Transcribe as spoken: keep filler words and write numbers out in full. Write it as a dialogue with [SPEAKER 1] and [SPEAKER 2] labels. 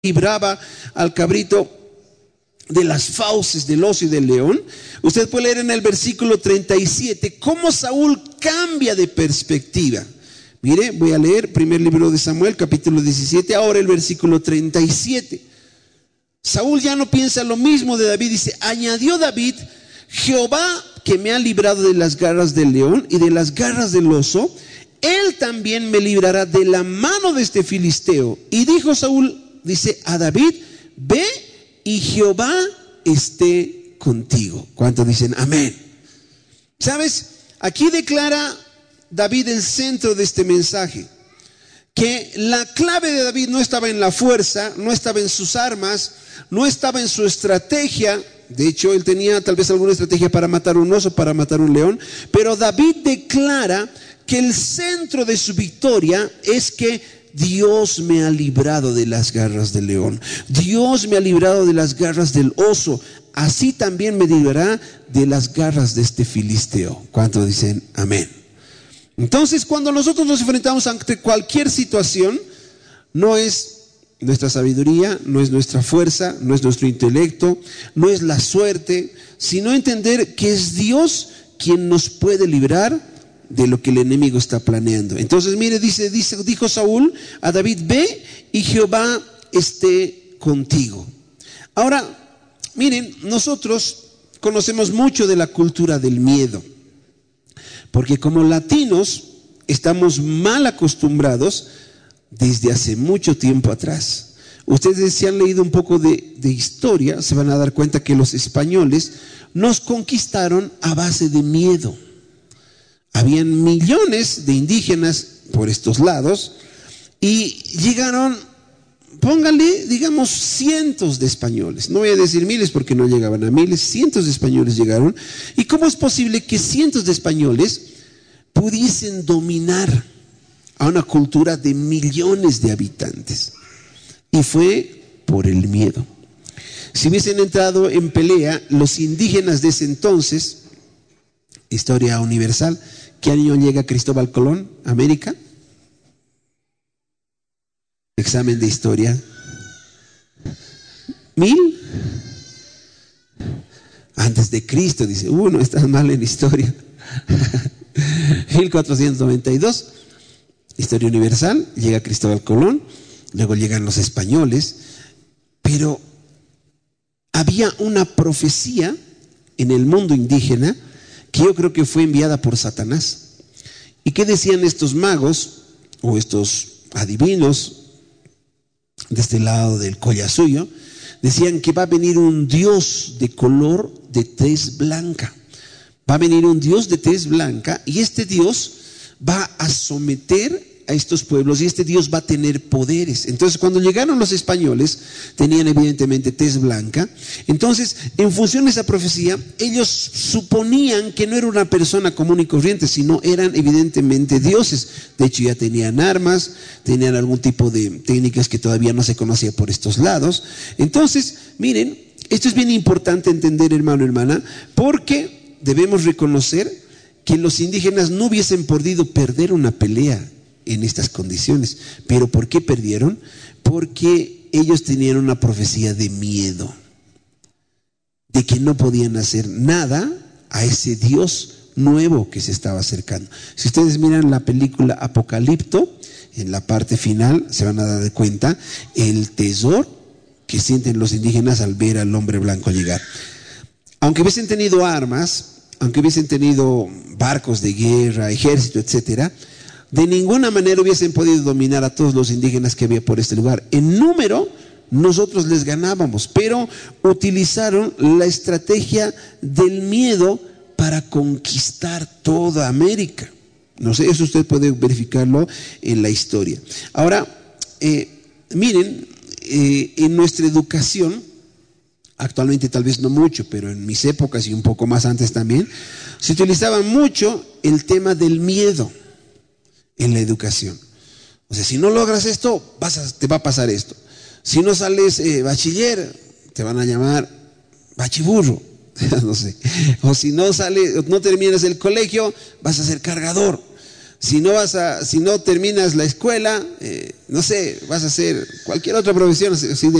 [SPEAKER 1] libraba al cabrito de las fauces del oso y del león. Usted puede leer en el versículo treinta y siete cómo Saúl cambia de perspectiva. Mire, voy a leer primer libro de Samuel, capítulo diecisiete, ahora el versículo treinta y siete. Saúl ya no piensa lo mismo de David, dice: añadió David: Jehová, que me ha librado de las garras del león y de las garras del oso, él también me librará de la mano de este filisteo. Y dijo Saúl, dice a David: ve y Jehová esté contigo. ¿Cuántos dicen amén? ¿Sabes? Aquí declara David el centro de este mensaje, que la clave de David no estaba en la fuerza, no estaba en sus armas, no estaba en su estrategia. De hecho, él tenía tal vez alguna estrategia para matar un oso, para matar un león, pero David declara que el centro de su victoria es que Dios me ha librado de las garras del león, Dios me ha librado de las garras del oso, así también me librará de las garras de este filisteo. ¿Cuántos dicen amén? Entonces, cuando nosotros nos enfrentamos ante cualquier situación, no es nuestra sabiduría, no es nuestra fuerza, no es nuestro intelecto, no es la suerte, sino entender que es Dios quien nos puede librar de lo que el enemigo está planeando. Entonces, mire, dice, dice, dijo Saúl a David: ve y Jehová esté contigo. Ahora, miren, nosotros conocemos mucho de la cultura del miedo, porque como latinos estamos mal acostumbrados desde hace mucho tiempo atrás. Ustedes, si han leído un poco de, de historia, se van a dar cuenta que los españoles nos conquistaron a base de miedo. Habían millones de indígenas por estos lados y llegaron, póngale, digamos, cientos de españoles. No voy a decir miles porque no llegaban a miles, cientos de españoles llegaron. ¿Y cómo es posible que cientos de españoles pudiesen dominar a una cultura de millones de habitantes? Y fue por el miedo. Si hubiesen entrado en pelea los indígenas de ese entonces, historia universal, ¿qué año llega Cristóbal Colón a América? Examen de historia. ¿Mil? Antes de Cristo, dice. Uh, no estás mal en historia. mil cuatrocientos noventa y dos, historia universal, llega Cristóbal Colón, luego llegan los españoles, pero había una profecía en el mundo indígena que yo creo que fue enviada por Satanás. ¿Y qué decían estos magos o estos adivinos de este lado del Collasuyo? Decían que va a venir un Dios de color de tez blanca. Va a venir un Dios de tez blanca y este Dios va a someter a estos pueblos y este Dios va a tener poderes. Entonces, cuando llegaron los españoles, tenían evidentemente tez blanca. Entonces, en función de esa profecía, ellos suponían que no era una persona común y corriente, sino eran evidentemente dioses. De hecho, ya tenían armas, tenían algún tipo de técnicas que todavía no se conocía por estos lados. Entonces, miren, esto es bien importante entender, hermano, hermana, porque debemos reconocer que los indígenas no hubiesen podido perder una pelea en estas condiciones. ¿Pero por qué perdieron? Porque ellos tenían una profecía de miedo, de que no podían hacer nada a ese Dios nuevo que se estaba acercando. Si ustedes miran la película Apocalipto, en la parte final se van a dar cuenta el terror que sienten los indígenas al ver al hombre blanco llegar. Aunque hubiesen tenido armas, aunque hubiesen tenido barcos de guerra, ejército, etcétera, de ninguna manera hubiesen podido dominar a todos los indígenas que había por este lugar. En número, nosotros les ganábamos, pero utilizaron la estrategia del miedo para conquistar toda América. No sé, eso usted puede verificarlo en la historia. Ahora, eh, miren, eh, en nuestra educación, actualmente tal vez no mucho, pero en mis épocas y un poco más antes también, se utilizaba mucho el tema del miedo en la educación. O sea, si no logras esto, vas a, te va a pasar esto. Si no sales eh, bachiller, te van a llamar bachiburro, no sé. O si no sales, no terminas el colegio, vas a ser cargador. Si no vas a, si no terminas la escuela, eh, no sé, vas a hacer cualquier otra profesión, si de